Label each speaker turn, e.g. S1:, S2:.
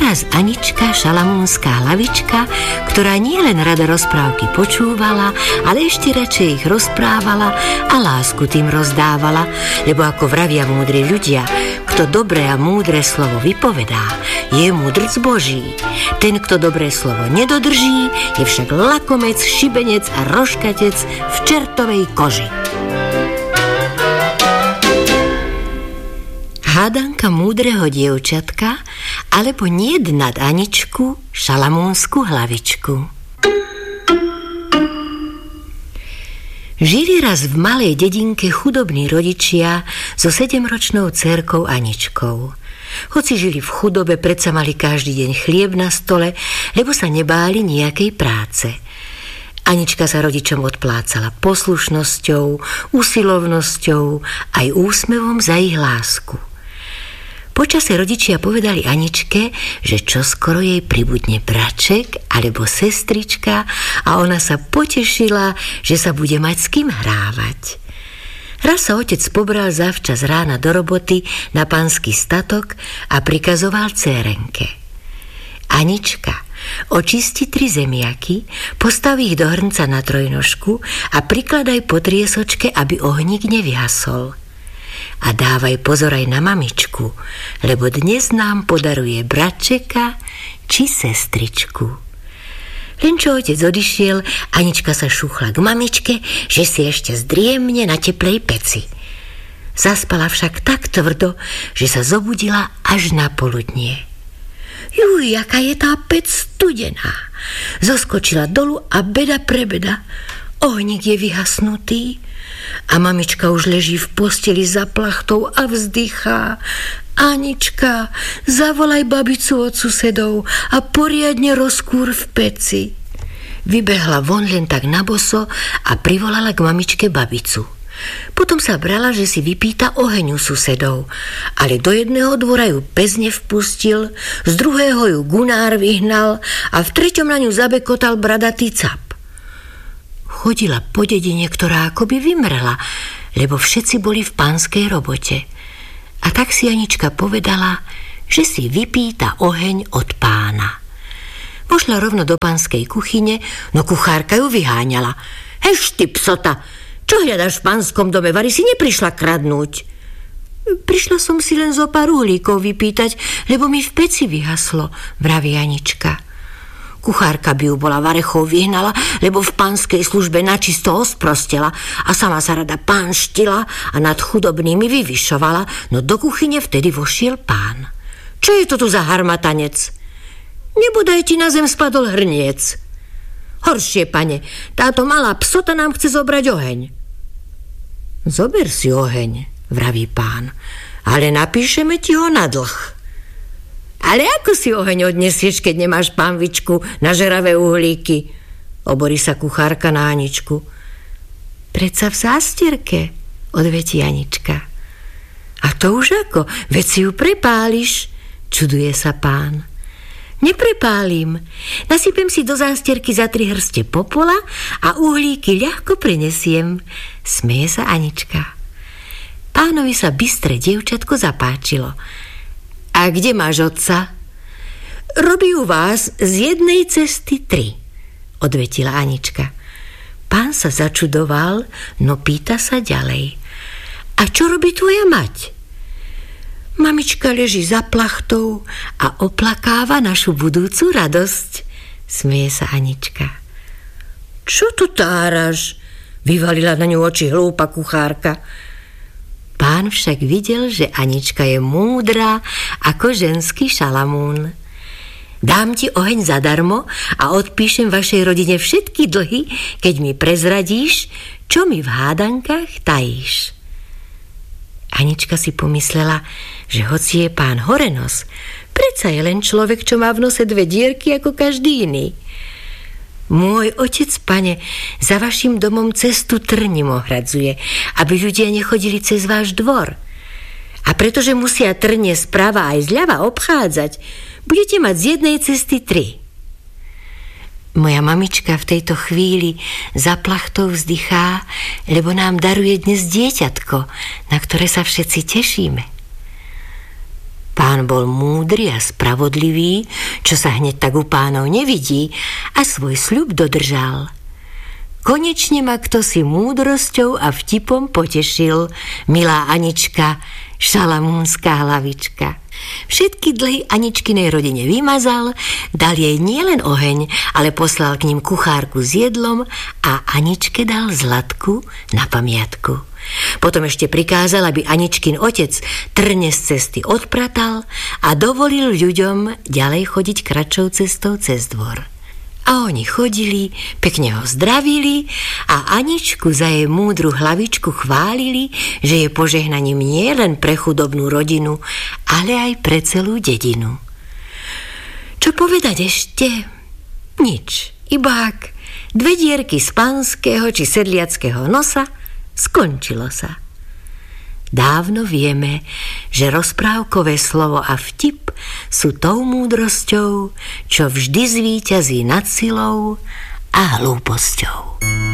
S1: raz Anička, šalamúnska hlavička, ktorá nielen rada rozprávky počúvala, ale ešte radšej ich rozprávala a lásku tým rozdávala, lebo ako vravia múdri ľudia, kto dobré a múdre slovo vypovedá, je múdrc Boží. Ten, kto dobré slovo nedodrží, je však lakomec, šibenec a roškatec v čertovej koži. Hádanka múdreho dievčatka, alebo niet nad Aničku, šalamúnsku hlavičku. Žili raz v malej dedinke chudobní rodičia so 7-ročnou dcérkou Aničkou. Hoci žili v chudobe, predsa mali každý deň chlieb na stole, lebo sa nebáli nejakej práce. Anička sa rodičom odplácala poslušnosťou, usilovnosťou aj úsmevom za ich lásku. Počase rodičia povedali Aničke, že čoskoro jej pribudne braček alebo sestrička a ona sa potešila, že sa bude mať s kým hrávať. Raz sa otec pobral zavčas rána do roboty na pánsky statok a prikazoval dcérenke: Anička, očisti 3 zemiaky, postav ich do hrnca na trojnožku a prikladaj po triesočke, aby ohník nevyhasol. A dávaj pozor aj na mamičku, lebo dnes nám podaruje bračeka či sestričku. Len čo otec odišiel, Anička sa šuchla k mamičke, že si ešte zdriemne na teplej peci. Zaspala však tak tvrdo, že sa zobudila až na poludnie. Juj, aká je tá pec studená. Zoskočila dolu a beda prebeda. Ohník je vyhasnutý a mamička už leží v posteli za plachtou a vzdychá. Anička, zavolaj babicu od susedov a poriadne rozkúr v peci. Vybehla von len tak na boso a privolala k mamičke babicu. Potom sa brala, že si vypýta oheň u susedov, ale do jedného dvora ju pes nevpustil, z druhého ju Gunár vyhnal a v treťom na ňu zabekotal bradatý cap. Chodila po dedine, ktorá akoby vymrela, lebo všetci boli v pánskej robote. A tak si Anička povedala, že si vypýta oheň od pána. Pošla rovno do pánskej kuchyne, no kuchárka ju vyháňala. Hež ty psota, čo hľadaš v pánskom dome? Vari si neprišla kradnúť. Prišla som si len zo pár uhlíkov vypýtať, lebo mi v peci vyhaslo, vraví Anička. Kuchárka by ju bola varechou vyhnala, lebo v pánskej službe načisto osprostela a sama sa rada pánštila a nad chudobnými vyvyšovala, no do kuchyne vtedy vošiel pán. Čo je to tu za harmatanec? Nebodaj ti na zem spadol hrniec. Horšie, pane, táto malá psota nám chce zobrať oheň. Zober si oheň, vraví pán, ale napíšeme ti ho na dlh. Ale ako si oheň odnesieš, keď nemáš pánvičku na žeravé uhlíky? Oborí sa kuchárka na Aničku. Predsa v zástierke, odvetí Anička. A to už ako? Veď si ju prepáliš, čuduje sa pán. Neprepálim. Nasypem si do zástierky za 3 hrste popola a uhlíky ľahko prinesiem, smeje sa Anička. Pánovi sa bystré dievčatko zapáčilo. A kde máš otca? Robí u vás z jednej cesty 3, odvetila Anička. Pán sa začudoval, no pýta sa ďalej. A čo robí tvoja mať? Mamička leží za plachtou a oplakáva našu budúcu radosť, smeje sa Anička. Čo tu táraš? Vyvalila na ňu oči hlúpa kuchárka. Pán však videl, že Anička je múdra ako ženský Šalamún. Dám ti oheň zadarmo a odpíšem vašej rodine všetky dlhy, keď mi prezradíš, čo mi v hádankách tajíš. Anička si pomyslela, že hoci je pán horenos, predsa je len človek, čo má v nose 2 dierky ako každý iný. Môj otec, pane, za vašim domom cestu trním ohradzuje, aby ľudia nechodili cez váš dvor. A pretože musia trnie sprava aj zľava obchádzať, budete mať z jednej cesty 3. Moja mamička v tejto chvíli za plachtou vzdychá, lebo nám daruje dnes dieťatko, na ktoré sa všetci tešíme. Pán bol múdry a spravodlivý, čo sa hneď tak u pánov nevidí, a svoj sľub dodržal. Konečne ma ktosi múdrosťou a vtipom potešil, milá Anička, šalamúnska hlavička. Všetky dlhy Aničkinej rodine vymazal, dal jej nielen oheň, ale poslal k ním kuchárku s jedlom a Aničke dal zlatku na pamiatku. Potom ešte prikázal, aby Aničkin otec trne z cesty odpratal a dovolil ľuďom ďalej chodiť kratšou cestou cez dvor. A oni chodili, pekne ho zdravili a Aničku za jej múdru hlavičku chválili, že je požehnaním nie len pre chudobnú rodinu, ale aj pre celú dedinu. Čo povedať ešte? Nič, iba ak 2 dierky z panského či sedliackého nosa skončilo sa. Dávno vieme, že rozprávkové slovo a vtip sú tou múdrosťou, čo vždy zvíťazí nad silou a hlúposťou.